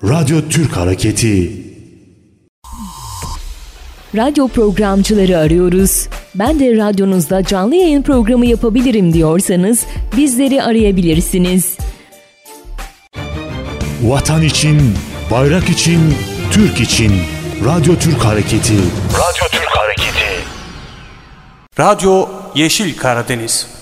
Radyo Türk Hareketi. Radyo programcıları arıyoruz. Ben de radyonuzda canlı yayın programı yapabilirim diyorsanız bizleri arayabilirsiniz. Vatan için, bayrak için, Türk için. Radyo Türk Hareketi. Radyo Türk Hareketi. Radyo Yeşil Karadeniz.